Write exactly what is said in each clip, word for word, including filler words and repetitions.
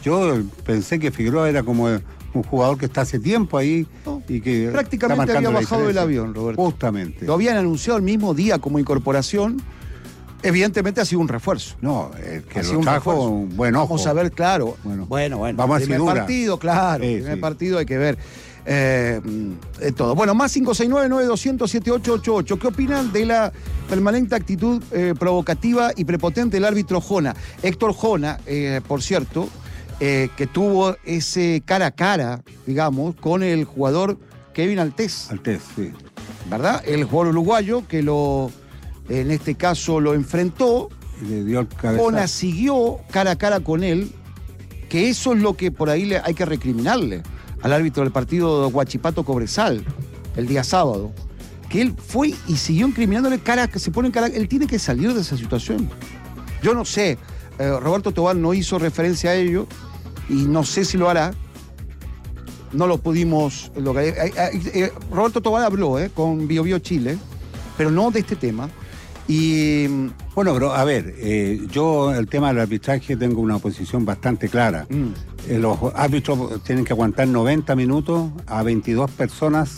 yo pensé que Figueroa era como un jugador que está hace tiempo ahí no, y que prácticamente había bajado del avión, Roberto. Justamente. Lo habían anunciado el mismo día como incorporación. Evidentemente ha sido un refuerzo. No, el que ha lo sido un trajo refuerzo. un buen ojo. Vamos a ver, claro. Bueno, bueno. bueno vamos a primer figura. partido, claro. Sí, primer sí. partido hay que ver. Eh, eh, todo. Bueno, más cinco seis nueve, nueve dos cero cero, siete ocho ocho ocho. ¿Qué opinan de la permanente actitud eh, provocativa y prepotente del árbitro Jona? Héctor Jona, eh, por cierto, eh, que tuvo ese cara a cara, digamos, con el jugador Kevin Altés. Altés, sí. ¿Verdad? El jugador uruguayo que lo, en este caso, lo enfrentó. Y le dio el cabezazo. Jona siguió cara a cara con él, que eso es lo que por ahí le hay que recriminarle al árbitro del partido de Huachipato Cobresal, el día sábado, que él fue y siguió incriminándole cara, que se pone en cara, él tiene que salir de esa situación. Yo no sé, eh, Roberto Tobar no hizo referencia a ello, y no sé si lo hará, no lo pudimos, lo, eh, eh, eh, Roberto Tobar habló eh, con Bio Bio Chile, pero no de este tema, y... Bueno, pero a ver, eh, yo el tema del arbitraje tengo una posición bastante clara. Mm. Eh, los árbitros tienen que aguantar noventa minutos a veintidós personas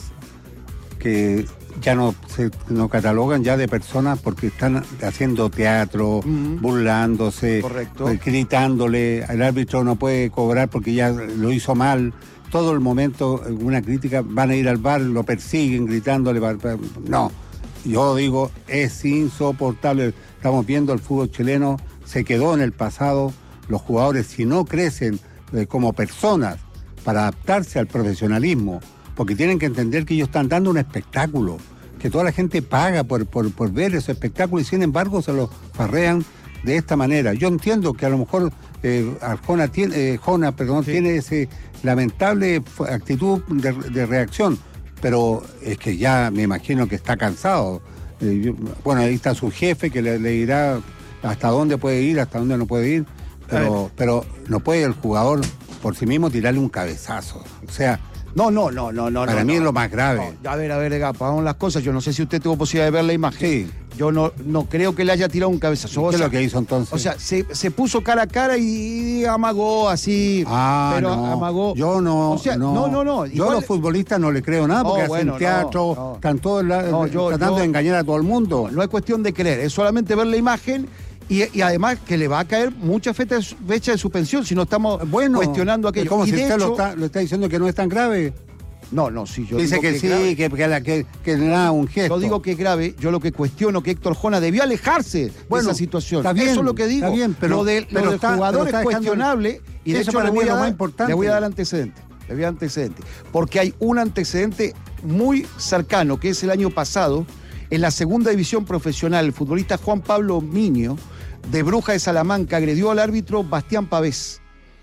que ya no se no catalogan ya de personas porque están haciendo teatro, Mm. burlándose, Correcto. eh, gritándole. El árbitro no puede cobrar porque ya lo hizo mal. Todo el momento, una crítica, van a ir al bar, lo persiguen gritándole. No, yo digo, es insoportable. Estamos viendo el fútbol chileno, se quedó en el pasado. Los jugadores, si no crecen eh, como personas para adaptarse al profesionalismo, porque tienen que entender que ellos están dando un espectáculo, que toda la gente paga por, por, por ver ese espectáculo y sin embargo se lo farrean de esta manera. Yo entiendo que a lo mejor eh, Arjona tiene, eh, Jona, perdón, sí. tiene ese lamentable actitud de, de reacción, pero es que ya me imagino que está cansado. Eh, yo, bueno, ahí está su jefe que le, le dirá hasta dónde puede ir, hasta dónde no puede ir, pero, pero no puede el jugador por sí mismo tirarle un cabezazo. O sea, no, no, no, no, no. Para no, mí no. es lo más grave. No, a ver, a ver, pagamos las cosas. Yo no sé si usted tuvo posibilidad de ver la imagen. Sí. Yo no, no creo que le haya tirado un cabezazo. ¿Qué o es sea, lo que hizo entonces? O sea, se, se puso cara a cara y amagó así. Ah, pero no. amagó. Yo no. O sea, no, no, no. no. Yo Igual... a los futbolistas no le creo nada porque oh, hacen bueno, teatro, no, no. están todos la, no, yo, tratando yo, de engañar a todo el mundo. No, no es cuestión de creer, es solamente ver la imagen. Y, y además que le va a caer mucha fecha, fecha de suspensión si no estamos bueno, cuestionando aquello. ¿Cómo y si de usted hecho, lo, está, lo está diciendo que no es tan grave? No, no, sí, yo Dice digo que, que sí, grave. que, que, que, que nada, un gesto. Yo digo que es grave, yo lo que cuestiono que Héctor Jona debió alejarse bueno, de esa situación. Está bien, eso es lo que digo. Está bien, pero, lo, de, pero lo del está, jugador pero es cuestionable y de eso hecho para le mí voy, es a lo dar, más importante. le voy a dar antecedente. Le voy a dar antecedente. Porque hay un antecedente muy cercano, que es el año pasado, en la segunda división profesional, el futbolista Juan Pablo Miño, de Bruja de Salamanca, agredió al árbitro Bastián Pavés.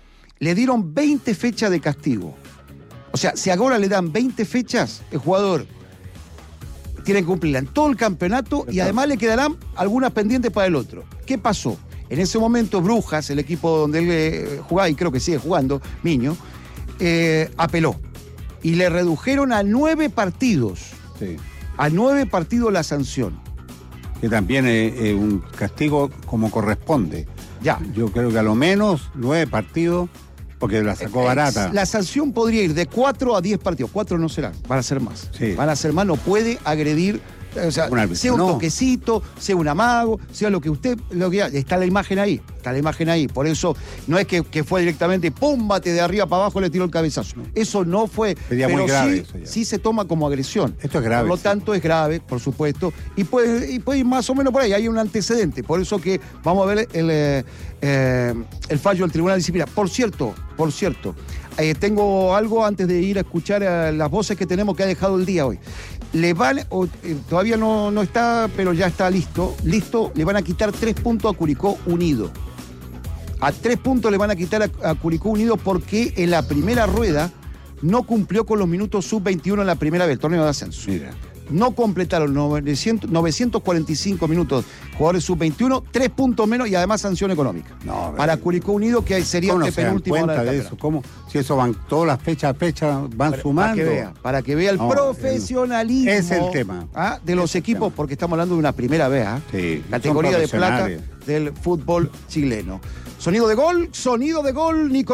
Le dieron veinte fechas de castigo. O sea, si ahora le dan veinte fechas, el jugador tiene que cumplirla en todo el campeonato y además le quedarán algunas pendientes para el otro. ¿Qué pasó? En ese momento Brujas, el equipo donde él eh, jugaba y creo que sigue jugando, Miño, eh, apeló. Y le redujeron a nueve partidos. Sí. A nueve partidos la sanción. Que también es, es un castigo como corresponde. Ya. Yo creo que a lo menos nueve partidos, porque la sacó eh, barata. La sanción podría ir de cuatro a diez partidos. Cuatro no serán, van a ser más. Sí. Van a ser más, no puede agredir. O sea, un árbitro, sea un no. toquecito, sea un amago, sea lo que usted, lo que está la imagen ahí, está la imagen ahí. Por eso no es que, que fue directamente, pum, bate de arriba para abajo, le tiró el cabezazo. Eso no fue, Sería pero muy grave sí, eso ya. sí se toma como agresión. Esto es grave. Por lo sí. tanto, es grave, por supuesto, y puede, y puede ir más o menos por ahí, hay un antecedente. Por eso que vamos a ver el, eh, eh, el fallo del Tribunal Disciplinario. Por cierto, por cierto, eh, tengo algo antes de ir a escuchar a las voces que tenemos que ha dejado el día hoy. Le van, o, eh, todavía no, no está, pero ya está listo, listo, le van a quitar tres puntos a Curicó Unido. A tres puntos le van a quitar a, a Curicó Unido porque en la primera rueda no cumplió con los minutos sub veintiuno en la primera vez, el torneo de ascenso. Mira. No completaron novecientos, novecientos cuarenta y cinco minutos jugadores sub veintiuno, tres puntos menos y además sanción económica. No, para Curicó Unido, que sería este penúltimo cuenta de eso? ¿Cómo? Si eso van, todas las fechas a fecha van para, sumando. Para que vea, para que vea el no, profesionalismo el, es el tema. ¿ah? de los equipos, porque estamos hablando de una primera vez, ¿ah? sí, categoría de plata del fútbol chileno. Sonido de gol, sonido de gol, Nico.